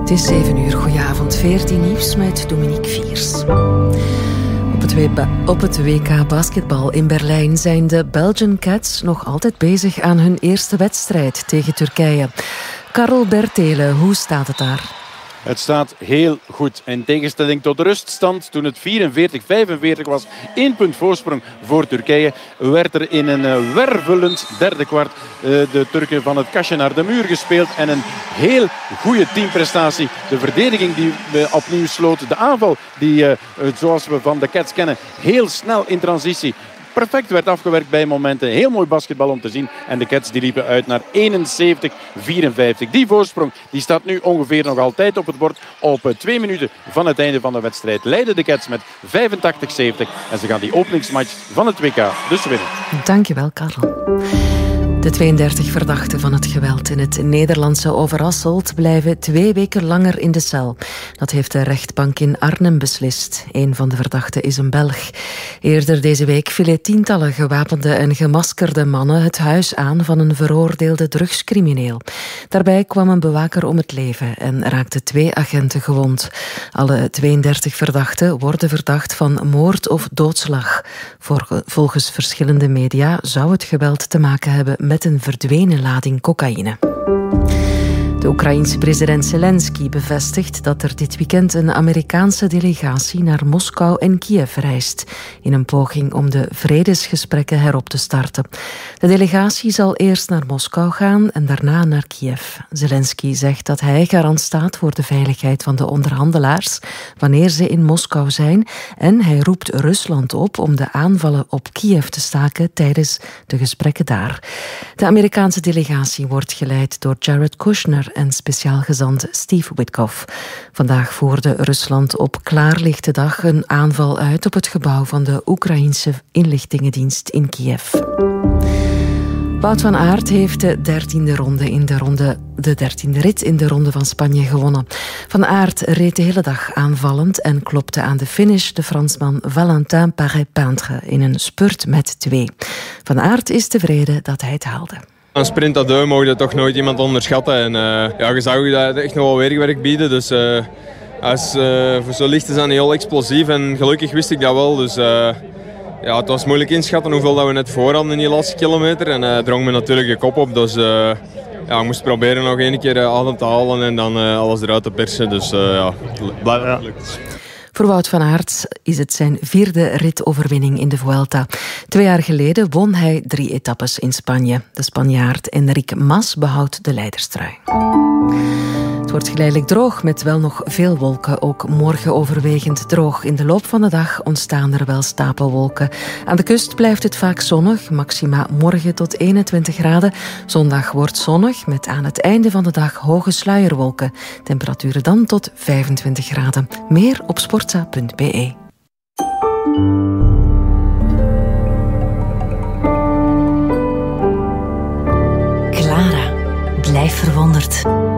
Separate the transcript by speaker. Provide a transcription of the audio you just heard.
Speaker 1: Het is 7 uur. Goedenavond. 14 nieuws met Dominique Viers. Op het WK basketbal in Berlijn zijn de Belgian Cats nog altijd bezig aan hun eerste wedstrijd tegen Turkije. Karel Bertele, hoe staat het daar?
Speaker 2: Het staat heel goed. In tegenstelling tot de ruststand, toen het 44-45 was, 1 punt voorsprong voor Turkije, werd er in een wervelend derde kwart de Turken van het kastje naar de muur gespeeld. En een heel goede teamprestatie. De verdediging die opnieuw sloot. De aanval die, zoals we van de Cats kennen, heel snel in transitie perfect werd afgewerkt bij momenten. Heel mooi basketbal om te zien. En de Cats die liepen uit naar 71-54. Die voorsprong die staat nu ongeveer nog altijd op het bord. Op 2 minuten van het einde van de wedstrijd leiden de Cats met 85-70. En ze gaan die openingsmatch van het WK dus winnen.
Speaker 1: Dankjewel, Karel. De 32 verdachten van het geweld in het Nederlandse Overasselt blijven 2 weken langer in de cel. Dat heeft de rechtbank in Arnhem beslist. Een van de verdachten is een Belg. Eerder deze week vielen tientallen gewapende en gemaskerde mannen het huis aan van een veroordeelde drugscrimineel. Daarbij kwam een bewaker om het leven en raakten 2 agenten gewond. Alle 32 verdachten worden verdacht van moord of doodslag. Volgens verschillende media zou het geweld te maken hebben met een verdwenen lading cocaïne. De Oekraïense president Zelensky bevestigt dat er dit weekend een Amerikaanse delegatie naar Moskou en Kiev reist, in een poging om de vredesgesprekken herop te starten. De delegatie zal eerst naar Moskou gaan en daarna naar Kiev. Zelensky zegt dat hij garant staat voor de veiligheid van de onderhandelaars wanneer ze in Moskou zijn, en hij roept Rusland op om de aanvallen op Kiev te staken tijdens de gesprekken daar. De Amerikaanse delegatie wordt geleid door Jared Kushner en speciaal gezant Steve Witkoff. Vandaag voerde Rusland op klaarlichte dag een aanval uit op het gebouw van de Oekraïense inlichtingendienst in Kiev. Wout van Aert heeft de 13e rit in de Ronde van Spanje gewonnen. Van Aert reed de hele dag aanvallend en klopte aan de finish de Fransman Valentin Paré-Peintre in een spurt met 2. Van Aert is tevreden dat hij het haalde.
Speaker 3: Een sprint à deux mogen toch nooit iemand onderschatten. En je zag dat echt nog wel weerwerk bieden. Dus voor zo licht is dat niet heel explosief. En gelukkig wist ik dat wel. Dus het was moeilijk inschatten hoeveel dat we net voor hadden in die laatste kilometer. En drong me natuurlijk de kop op. Dus ik moest proberen nog 1 keer adem te halen en dan alles eruit te persen. Dus blijft gelukt.
Speaker 1: Voor Wout van Aert is het zijn 4e ritoverwinning in de Vuelta. 2 jaar geleden won hij 3 etappes in Spanje. De Spanjaard Enric Mas behoudt de leiderstrui. Het wordt geleidelijk droog met wel nog veel wolken. Ook morgen overwegend droog. In de loop van de dag ontstaan er wel stapelwolken. Aan de kust blijft het vaak zonnig. Maxima morgen tot 21 graden. Zondag wordt zonnig met aan het einde van de dag hoge sluierwolken. Temperaturen dan tot 25 graden. Meer op sportza.be.
Speaker 4: Clara, blijf verwonderd.